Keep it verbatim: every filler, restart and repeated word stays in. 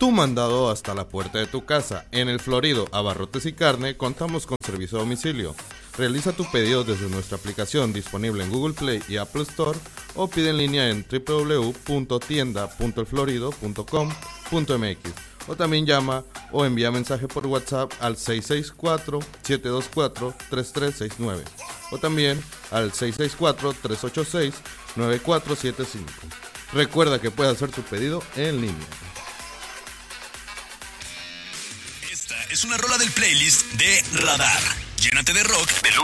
tu mandado hasta la puerta de tu casa. En El Florido, Abarrotes y Carne, contamos con servicio a domicilio. Realiza tu pedido desde nuestra aplicación disponible en Google Play y Apple Store o pide en línea en w w w punto tienda punto el florido punto com punto m x o también llama o envía mensaje por WhatsApp al seis seis cuatro, siete dos cuatro, tres tres seis nueve o también al seis seis cuatro, tres ocho seis, nueve cuatro siete cinco. Recuerda que puedes hacer tu pedido en línea. Esta es una rola del playlist de Radar. Llénate de rock de lunes